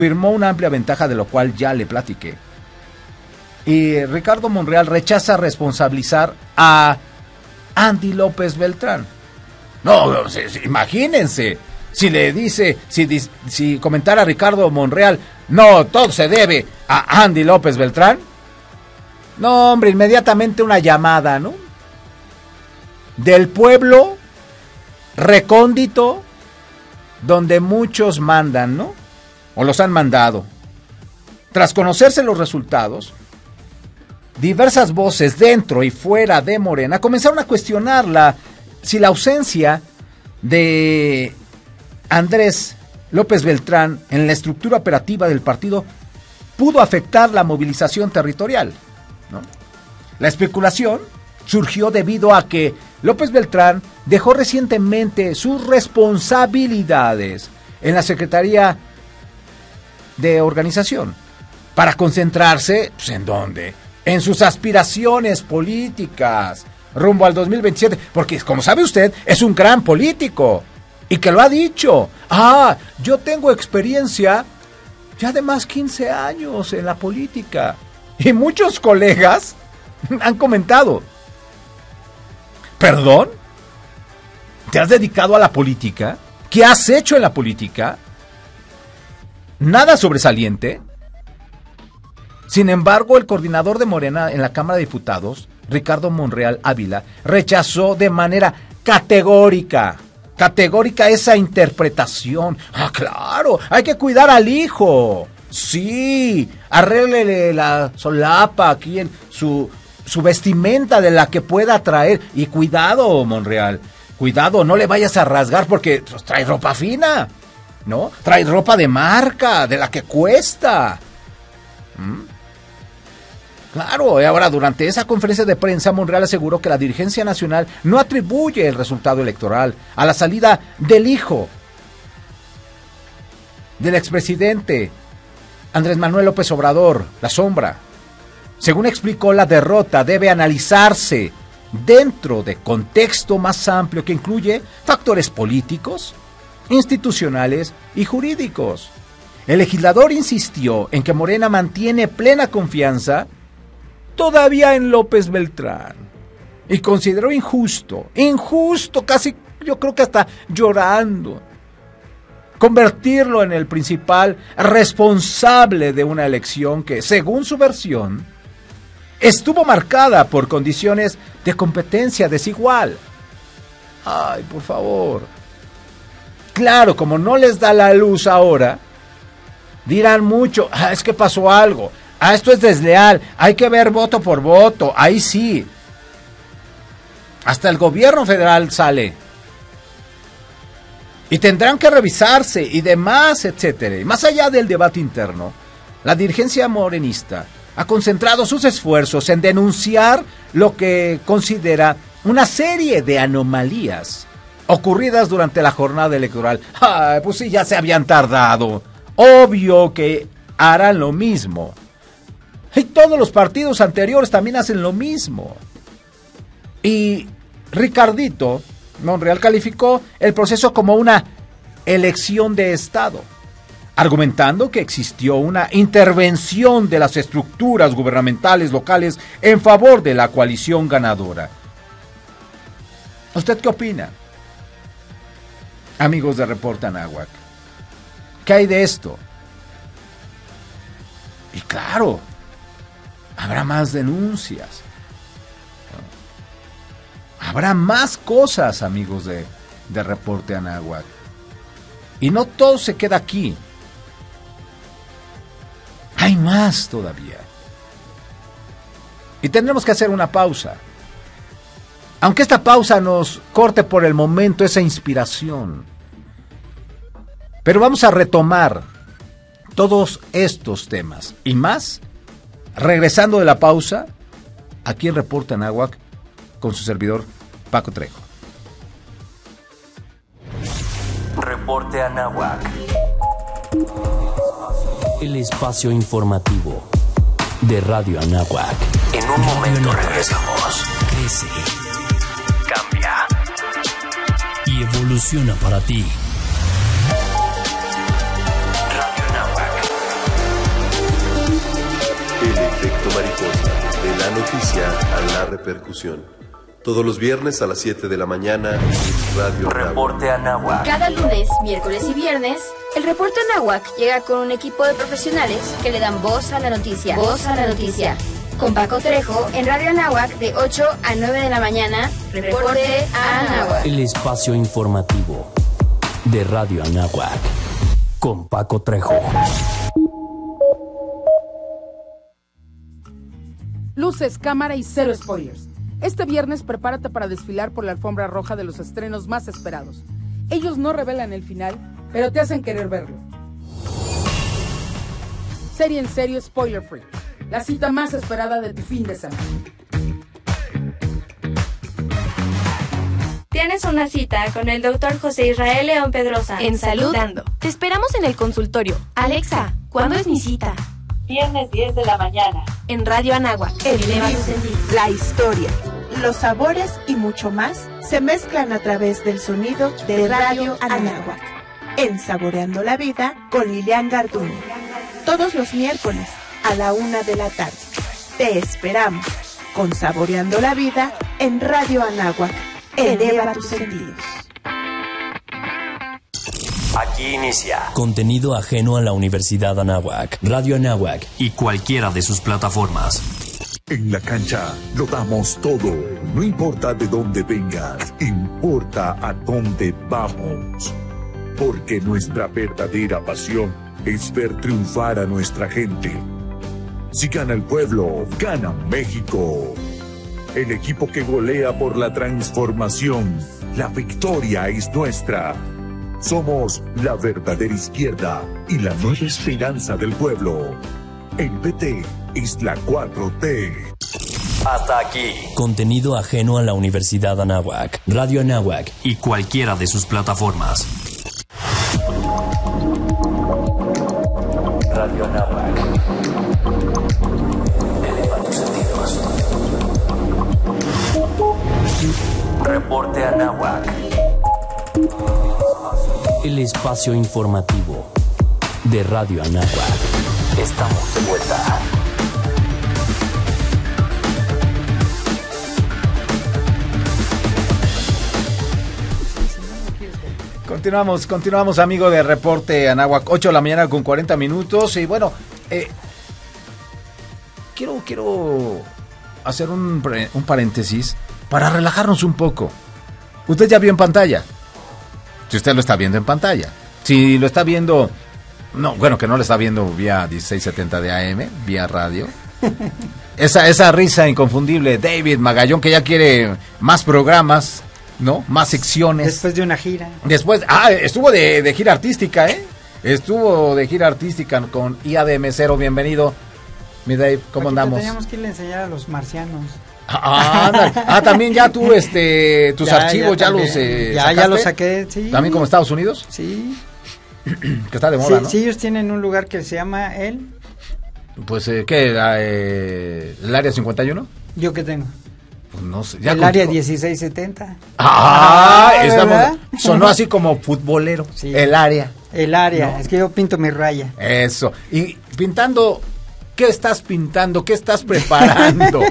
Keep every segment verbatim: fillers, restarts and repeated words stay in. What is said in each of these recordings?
firmó una amplia ventaja, de lo cual ya le platiqué. Y Ricardo Monreal rechaza responsabilizar a Andy López Beltrán. No, imagínense, si le dice, si, si comentara Ricardo Monreal, no, todo se debe a Andy López Beltrán. No, hombre, inmediatamente una llamada, ¿no? Del pueblo recóndito, donde muchos mandan, ¿no? O los han mandado. Tras conocerse los resultados, diversas voces dentro y fuera de Morena comenzaron a cuestionarla si la ausencia de Andrés López Beltrán en la estructura operativa del partido pudo afectar la movilización territorial, ¿no? La especulación surgió debido a que López Beltrán dejó recientemente sus responsabilidades en la Secretaría de Organización para concentrarse, pues, ¿en dónde? En sus aspiraciones políticas rumbo al dos mil veintisiete, porque como sabe usted, es un gran político y que lo ha dicho. Ah, yo tengo experiencia ya de más quince años en la política, y muchos colegas han comentado, ¿perdón? ¿Te has dedicado a la política? ¿Qué has hecho en la política? Nada sobresaliente. Sin embargo, el coordinador de Morena en la Cámara de Diputados, Ricardo Monreal Ávila, rechazó de manera categórica, categórica esa interpretación. Ah, claro, hay que cuidar al hijo. Sí, arréglele la solapa aquí en su, su vestimenta de la que pueda traer. Y cuidado, Monreal, cuidado, no le vayas a rasgar porque pues, trae ropa fina, ¿no? Trae ropa de marca, de la que cuesta. ¿Mm? Claro, y ahora durante esa conferencia de prensa, Monreal aseguró que la dirigencia nacional no atribuye el resultado electoral a la salida del hijo del expresidente Andrés Manuel López Obrador, la sombra. Según explicó, la derrota debe analizarse dentro de contexto más amplio que incluye factores políticos, institucionales y jurídicos. El legislador insistió en que Morena mantiene plena confianza todavía en López Beltrán y consideró injusto, injusto, casi yo creo que hasta llorando, convertirlo en el principal responsable de una elección que, según su versión, estuvo marcada por condiciones de competencia desigual. Ay, por favor. Claro, como no les da la luz ahora, dirán mucho, ah, es que pasó algo, ah, esto es desleal, hay que ver voto por voto, ahí sí. Hasta el gobierno federal sale. Y tendrán que revisarse y demás, etcétera. Y más allá del debate interno, la dirigencia morenista ha concentrado sus esfuerzos en denunciar lo que considera una serie de anomalías ocurridas durante la jornada electoral. Ay, pues sí, ya se habían tardado. Obvio que harán lo mismo. Y todos los partidos anteriores también hacen lo mismo. Y Ricardito Monreal calificó el proceso como una elección de Estado, argumentando que existió una intervención de las estructuras gubernamentales locales en favor de la coalición ganadora. ¿Usted qué opina, amigos de Reporte Anáhuac? ¿Qué hay de esto? Y claro, habrá más denuncias. Habrá más cosas, amigos de, de Reporte Anáhuac. Y no todo se queda aquí. Hay más todavía. Y tendremos que hacer una pausa. Aunque esta pausa nos corte por el momento esa inspiración. Pero vamos a retomar todos estos temas y más, regresando de la pausa, aquí en Reporte Anáhuac, con su servidor Paco Trejo. Reporte Anáhuac, el espacio informativo de Radio Anáhuac. En un momento regresamos. Crece, cambia y evoluciona para ti. Radio Anáhuac. mariposa, de la noticia a la repercusión. Todos los viernes a las siete de la mañana en Radio Reporte Anáhuac. Cada lunes, miércoles y viernes, el Reporte Anáhuac llega con un equipo de profesionales que le dan voz a la noticia. Voz a la noticia. Con Paco Trejo en Radio Anáhuac de ocho a nueve de la mañana. Reporte Anáhuac. El espacio informativo de Radio Anáhuac con Paco Trejo. Luces, cámara y cero spoilers. Este viernes prepárate para desfilar por la alfombra roja de los estrenos más esperados. Ellos no revelan el final, pero te hacen querer verlo. Serie en serio spoiler free. La cita más esperada de tu fin de semana. Tienes una cita con el doctor José Israel León Pedrosa en Salud Dando. Te esperamos en el consultorio. Alexa, ¿cuándo es mi cita? Viernes diez de la mañana. En Radio Anáhuac. Eleva tu sentido. La historia, los sabores y mucho más se mezclan a través del sonido de Radio Anáhuac. En Saboreando la Vida con Lilian Garduño. Todos los miércoles a la una de la tarde. Te esperamos con Saboreando la Vida en Radio Anáhuac. Eleva tus sentidos. Aquí inicia contenido ajeno a la Universidad Anáhuac, Radio Anáhuac y cualquiera de sus plataformas. En la cancha lo damos todo, no importa de dónde vengas, importa a dónde vamos. Porque nuestra verdadera pasión es ver triunfar a nuestra gente. Si gana el pueblo, gana México. El equipo que golea por la transformación, la victoria es nuestra. Somos la verdadera izquierda y la nueva esperanza del pueblo. El P T es la cuatro T. Hasta aquí. Contenido ajeno a la Universidad Anáhuac, Radio Anáhuac y cualquiera de sus plataformas. Radio Anáhuac. Eleva tus sentidos. Reporte Anáhuac. El espacio informativo de Radio Anáhuac. Estamos de vuelta. Continuamos, continuamos, amigo de Reporte Anáhuac, ocho de la mañana con cuarenta minutos. Y bueno, eh, quiero, quiero hacer un, un paréntesis para relajarnos un poco. Usted ya vio en pantalla. Si usted lo está viendo en pantalla. Si lo está viendo, no, bueno, que no lo está viendo vía dieciséis setenta de A M, vía radio. Esa, esa risa inconfundible, David Magallón, que ya quiere más programas, ¿no? Más secciones. Después de una gira. Después, ah, estuvo de, de gira artística, ¿eh? Estuvo de gira artística con I A D M cero, bienvenido. Mi Dave, ¿cómo Paquito, andamos? Teníamos que irle a enseñar a los marcianos. Ah, anda. Ah, también ya tú, este, tus ya, archivos ya, ya también. los eh, Ya, sacaste? ya los saqué, sí. ¿También como Estados Unidos? Sí. Que está de moda, sí, ¿no? sí, ellos tienen un lugar que se llama el... Pues, eh, ¿qué? La, eh, ¿El área cincuenta y uno? ¿Yo qué tengo? Pues no sé. Ya el contigo. Área dieciséis setenta. Ah, ah estamos, sonó así como futbolero. Sí. El área. El área, no. Es que yo pinto mi raya. Eso. Y pintando, ¿qué estás pintando? ¿Qué estás preparando?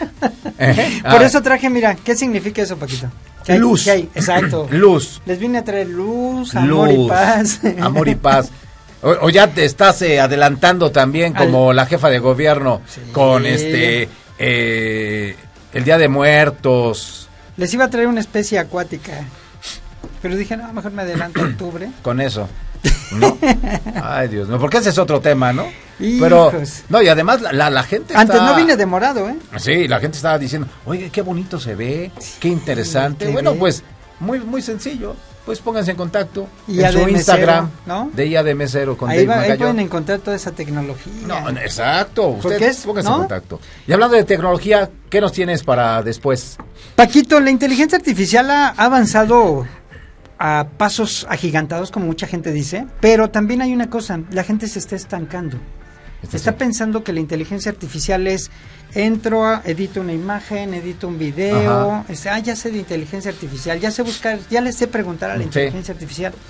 ¿Eh? Por eso traje, mira, ¿qué significa eso, Paquito? ¿Qué hay? Luz. ¿Qué hay? Exacto. Luz. Les vine a traer luz, amor luz, y paz. Amor y paz. O, o ya te estás eh, adelantando también como Al... la jefa de gobierno sí. con este eh, el Día de Muertos. Les iba a traer una especie acuática, pero dije, no, mejor me adelanto a octubre. Con eso. ¿No? Ay, Dios mío, porque ese es otro tema, ¿no? Hijos. Pero, no, y además la, la, la gente está... Antes no vine de morado, ¿eh? Sí, la gente estaba diciendo, oye, qué bonito se ve, qué interesante. Sí, bueno, ve. pues, muy muy sencillo, pues pónganse en contacto y en su Instagram, ¿no? De I A D M cero con ahí, Dave va, Magallón. Ahí pueden encontrar toda esa tecnología. No, exacto, usted es, pónganse ¿no? en contacto. Y hablando de tecnología, ¿qué nos tienes para después? Paquito, la inteligencia artificial ha avanzado a pasos agigantados, como mucha gente dice, pero también hay una cosa, la gente se está estancando. Está, está pensando que la inteligencia artificial es, entro, a, edito una imagen, edito un video, este, ah, ya sé de inteligencia artificial, ya sé buscar, ya le sé preguntar a la sí. inteligencia artificial,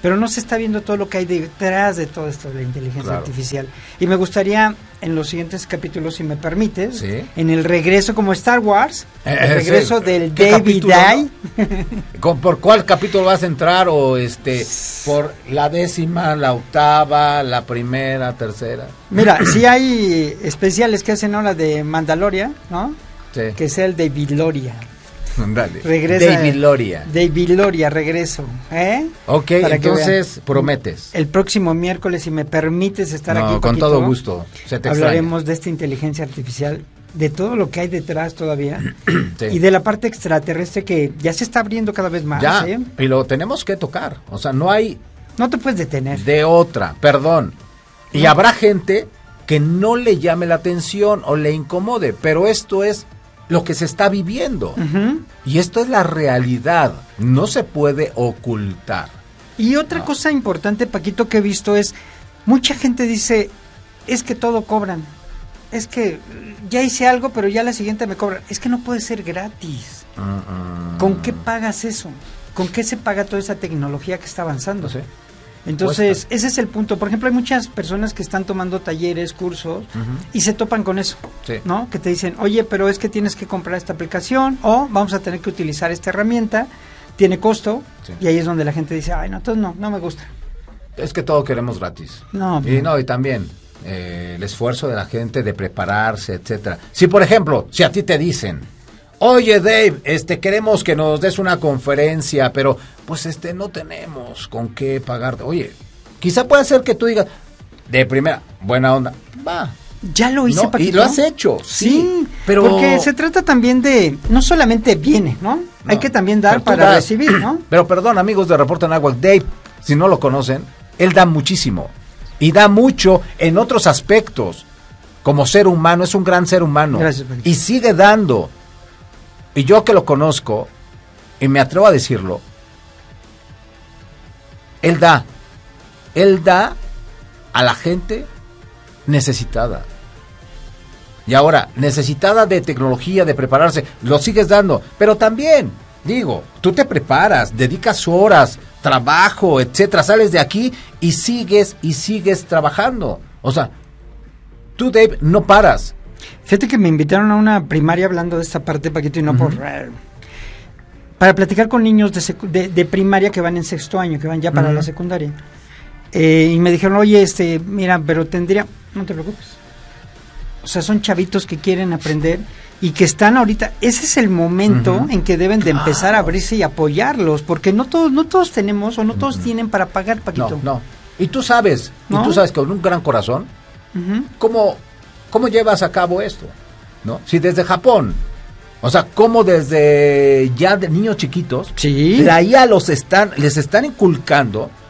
pero no se está viendo todo lo que hay detrás de todo esto de la inteligencia Claro. artificial. Y me gustaría, en los siguientes capítulos, si me permites, Sí. en el regreso, como Star Wars, Eh, el regreso sí. del ¿Qué David capítulo, Dye. ¿Con- ¿Por cuál capítulo vas a entrar? ¿O este por la décima, la octava, la primera, tercera? Mira, sí hay especiales que hacen ahora de Mandalorian, ¿no? Sí. Que sea el David Loria. Dale. Regresa. David Loria. David Loria, regreso. ¿Eh? Ok, Para que entonces prometes. El próximo miércoles, si me permites estar No, aquí, con Paquito, todo gusto. Se te hablaremos de esta inteligencia artificial, de todo lo que hay detrás todavía, Sí. y de la parte extraterrestre que ya se está abriendo cada vez más. Ya, ¿eh? y lo tenemos que tocar. O sea, no hay No te puedes detener. de otra, perdón. Y No. habrá gente que no le llame la atención o le incomode, pero esto es lo que se está viviendo. Ujú. Y esto es la realidad, no se puede ocultar. Y otra cosa importante, Paquito, que he visto es, mucha gente dice, es que todo cobran, es que ya hice algo, pero ya la siguiente me cobran. Es que no puede ser gratis. Mm, mm. ¿Con qué pagas eso? ¿Con qué se paga toda esa tecnología que está avanzando? No sé. Entonces, Cuesta. ese es el punto. Por ejemplo, hay muchas personas que están tomando talleres, cursos, Ujú. y se topan con eso, Sí. ¿no? Que te dicen, oye, pero es que tienes que comprar esta aplicación, o vamos a tener que utilizar esta herramienta, tiene costo, Sí. y ahí es donde la gente dice, ay, no, entonces no, no me gusta. Es que todo queremos gratis. No, Y no, y también eh, el esfuerzo de la gente de prepararse, etcétera. Si por ejemplo, si a ti te dicen, oye Dave, este queremos que nos des una conferencia, pero pues este no tenemos con qué pagarte. Oye, quizá puede ser que tú digas, de primera, buena onda, va. Ya lo hice, No, y Paquito. lo has hecho, sí, Sí, pero porque se trata también de, no solamente viene, ¿no? Hay No, que también dar pero tú para das. recibir, ¿no? Pero perdón, amigos de Reporte Anáhuac, Dave, si no lo conocen, él da muchísimo. Y da mucho en otros aspectos. Como ser humano, es un gran ser humano. Gracias, Paquito. Y sigue dando. Y yo que lo conozco, y me atrevo a decirlo, él da. Él da a la gente necesitada. Y ahora, necesitada de tecnología, de prepararse, lo sigues dando. Pero también, digo, tú te preparas, dedicas horas, trabajo, etcétera, sales de aquí y sigues y sigues trabajando. O sea, tú, Dave, no paras. Fíjate que me invitaron a una primaria hablando de esta parte, Paquito, y no por... eh, para platicar con niños de, secu- de, de primaria que van en sexto año, que van ya para Ujú. la secundaria. Eh, y me dijeron, oye, este, mira, pero tendría... No te preocupes. O sea, son chavitos que quieren aprender y que están ahorita... Ese es el momento Ujú. en que deben de empezar Claro. a abrirse y apoyarlos, porque no todos no todos tenemos o no todos tienen para pagar, Paquito. No, no. Y tú sabes, ¿No? y tú sabes que con un gran corazón, Ujú. ¿cómo, cómo llevas a cabo esto? ¿No? Si desde Japón, o sea, cómo desde ya de niños chiquitos, Sí. la I A los están, les están inculcando